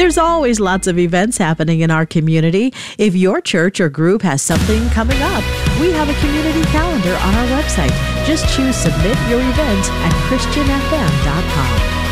There's always lots of events happening in our community. If your church or group has something coming up, we have a community calendar on our website. Just choose Submit Your Event at ChristianFM.com.